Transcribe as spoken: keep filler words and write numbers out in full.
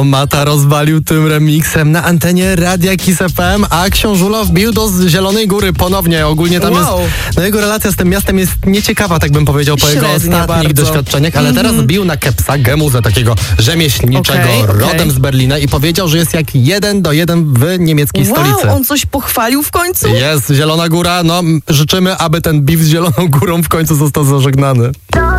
Mata rozwalił tym remixem na antenie Radia Kiss F M, a Książula wbił do Zielonej Góry ponownie. Ogólnie tam Wow. jest... No jego relacja z tym miastem jest nieciekawa, tak bym powiedział, po jego Średnia ostatnich bardzo. doświadczeniach, ale teraz Mhm. bił na Kepsa, gemuzę takiego rzemieślniczego, Okej, okej. rodem z Berlina i powiedział, że jest jak jeden do jeden w niemieckiej Wow, stolicy. on coś pochwalił w końcu? Jest Zielona Góra, no życzymy, aby ten beef z Zieloną Górą w końcu został zażegnany.